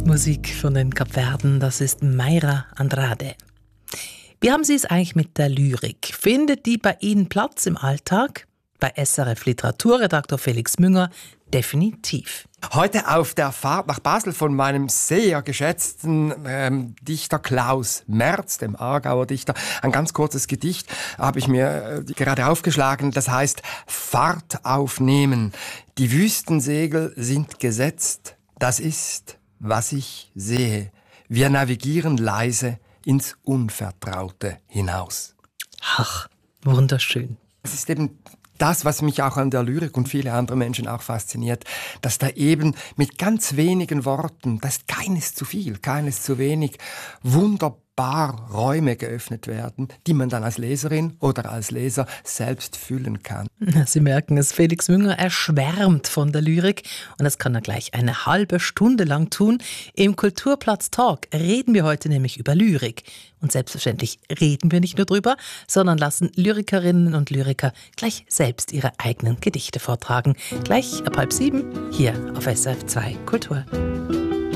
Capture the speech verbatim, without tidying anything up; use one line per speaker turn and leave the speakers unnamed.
Musik von den Kapverden, das ist Mayra Andrade. Wie haben Sie es eigentlich mit der Lyrik? Findet die bei Ihnen Platz im Alltag? Bei S R F-Literaturredaktor Felix Münger definitiv.
Heute auf der Fahrt nach Basel von meinem sehr geschätzten ähm, Dichter Klaus Merz, dem Aargauer Dichter, ein ganz kurzes Gedicht habe ich mir äh, gerade aufgeschlagen. Das heißt Fahrt aufnehmen. Die Wüstensegel sind gesetzt. Das ist, was ich sehe. Wir navigieren leise ins Unvertraute hinaus.
Ach, wunderschön.
Es ist eben das, was mich auch an der Lyrik und viele andere Menschen auch fasziniert, dass da eben mit ganz wenigen Worten, das ist keines zu viel, keines zu wenig, wunderbar Räume geöffnet werden, die man dann als Leserin oder als Leser selbst füllen kann.
Sie merken es, Felix Münger, er schwärmt von der Lyrik und das kann er gleich eine halbe Stunde lang tun. Im Kulturplatz Talk reden wir heute nämlich über Lyrik. Und selbstverständlich reden wir nicht nur drüber, sondern lassen Lyrikerinnen und Lyriker gleich selbst ihre eigenen Gedichte vortragen. Gleich ab halb sieben hier auf S R F zwei Kultur.